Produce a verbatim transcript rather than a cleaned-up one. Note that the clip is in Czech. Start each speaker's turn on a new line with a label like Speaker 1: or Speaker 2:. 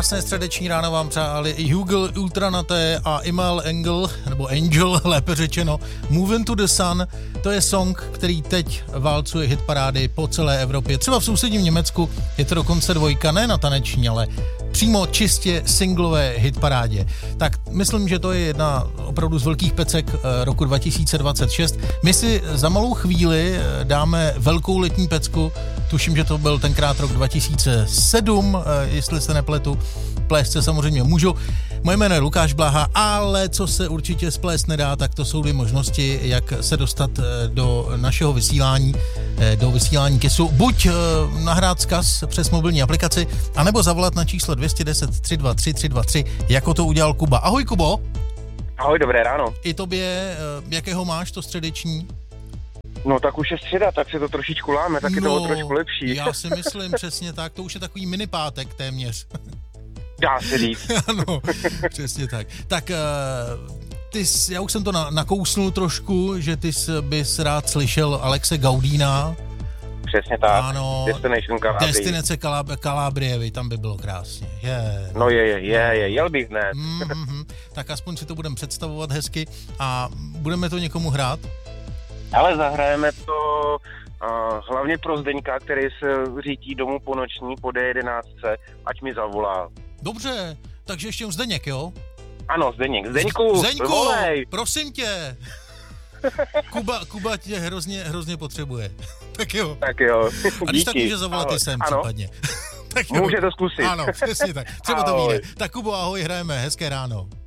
Speaker 1: Krásné středeční ráno vám přáli i Hugel Ultranaté a Imal Engel, nebo Angel, lépe řečeno. Move into the Sun, to je song, který teď válcuje hitparády po celé Evropě. Třeba v sousedním Německu je to dokonce dvojka, ne na taneční, ale přímo čistě singlové hitparádě. Tak myslím, že to je jedna opravdu z velkých pecek roku dva tisíce dvacet šest. My si za malou chvíli dáme velkou letní pecku, tuším, že to byl tenkrát rok dva tisíce sedm, jestli se nepletu, plést se samozřejmě můžu. Moje jméno je Lukáš Blaha, ale co se určitě splést nedá, tak to jsou dvě možnosti, jak se dostat do našeho vysílání, do vysílání Kissu. Buď nahrát vzkaz přes mobilní aplikaci, anebo zavolat na číslo dvě jedna nula tři dva tři tři dva tři, jako to udělal Kuba. Ahoj, Kubo.
Speaker 2: Ahoj, dobré ráno.
Speaker 1: I tobě, jakého máš to středeční?
Speaker 2: No tak už je středa, tak se to trošičku láme, tak je
Speaker 1: no,
Speaker 2: to trošku lepší.
Speaker 1: Já si myslím přesně tak, to už je takový minipátek téměř.
Speaker 2: Dá se říct.
Speaker 1: Ano, přesně tak. Tak ty jsi, já už jsem to na, nakousnul trošku, že ty jsi, bys rád slyšel Alexe Gaudína.
Speaker 2: Přesně tak.
Speaker 1: Ano.
Speaker 2: Destination Calabria.
Speaker 1: Destinace Calab- Calabrie, tam by bylo krásně. Je.
Speaker 2: No je, je, je, je, jel bych hned.
Speaker 1: Mm-hmm. Tak aspoň si to budeme představovat hezky a budeme to někomu hrát?
Speaker 2: Ale zahrajeme to uh, hlavně pro Zdeňka, který se řítí domů po noční po D jedenáct, ať mi zavolá.
Speaker 1: Dobře, takže ještě jen Zdeněk, jo?
Speaker 2: Ano, Zdeněk. Zdeňku,
Speaker 1: Zdeňku,
Speaker 2: volej.
Speaker 1: prosím tě. Kuba, Kuba tě hrozně, hrozně potřebuje. Tak jo.
Speaker 2: Tak jo,
Speaker 1: a když tak může zavolat i sem případně. Tak jo.
Speaker 2: Může to zkusit.
Speaker 1: Ano, přesně tak. Třeba
Speaker 2: ahoj.
Speaker 1: to vyjde. Tak Kubo, ahoj, hrajeme. Hezké ráno.